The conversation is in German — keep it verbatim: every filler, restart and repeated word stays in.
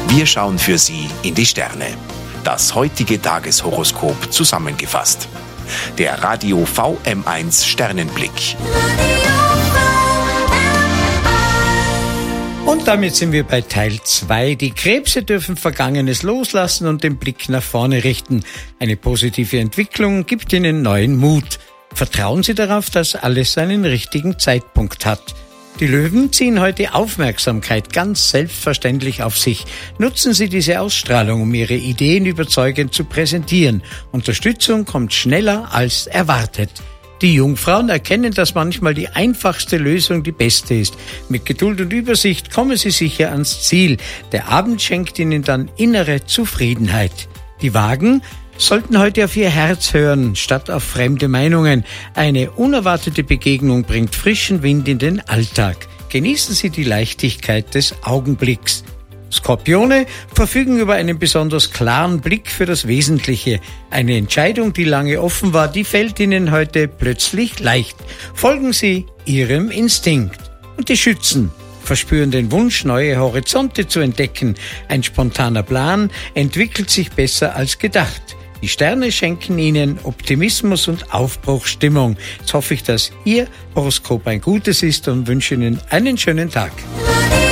Wir schauen für Sie in die Sterne. Das heutige Tageshoroskop zusammengefasst. Der Radio V M eins Sternenblick. Und damit sind wir bei Teil zwei. Die Krebse dürfen Vergangenes loslassen und den Blick nach vorne richten. Eine positive Entwicklung gibt ihnen neuen Mut. Vertrauen Sie darauf, dass alles seinen richtigen Zeitpunkt hat. Die Löwen ziehen heute Aufmerksamkeit ganz selbstverständlich auf sich. Nutzen Sie diese Ausstrahlung, um Ihre Ideen überzeugend zu präsentieren. Unterstützung kommt schneller als erwartet. Die Jungfrauen erkennen, dass manchmal die einfachste Lösung die beste ist. Mit Geduld und Übersicht kommen Sie sicher ans Ziel. Der Abend schenkt Ihnen dann innere Zufriedenheit. Die Wagen sollten heute auf ihr Herz hören, statt auf fremde Meinungen. Eine unerwartete Begegnung bringt frischen Wind in den Alltag. Genießen Sie die Leichtigkeit des Augenblicks. Skorpione verfügen über einen besonders klaren Blick für das Wesentliche. Eine Entscheidung, die lange offen war, die fällt Ihnen heute plötzlich leicht. Folgen Sie Ihrem Instinkt. Und die Schützen verspüren den Wunsch, neue Horizonte zu entdecken. Ein spontaner Plan entwickelt sich besser als gedacht. Die Sterne schenken Ihnen Optimismus und Aufbruchsstimmung. Jetzt hoffe ich, dass Ihr Horoskop ein gutes ist und wünsche Ihnen einen schönen Tag.